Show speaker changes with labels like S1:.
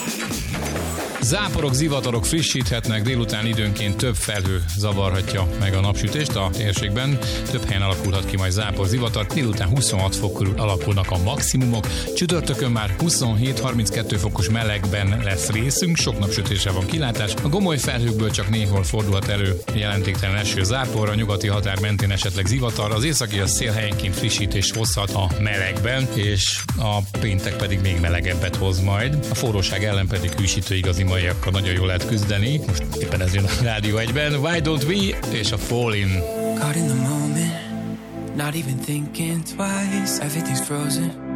S1: Záporok, zivatarok frissíthetnek, délután időnként több felhő zavarhatja meg a napsütést a térségben. Több helyen alakulhat ki majd zápor, zivatar, délután 26 fok körül alakulnak a maximumok. Csütörtökön már 27-32 fokos melegben lesz részünk, sok napsütésre van kilátás. A gomoly felhőkből csak néhol fordulhat elő jelentéktelen eső, zápor, a nyugati határ mentén esetleg zivatar, az északi a szél helyenként frissítés hozhat a melegben, és a péntek pedig még melegebbet hoz majd. A forróság ellen pedig hűsítő igazi maiakkal nagyon jól lehet küzdeni. Most éppen ez jön a Rádió 1-ben. Why Don't We és a Fall In.
S2: Caught in the moment, not even thinking twice. Everything's frozen.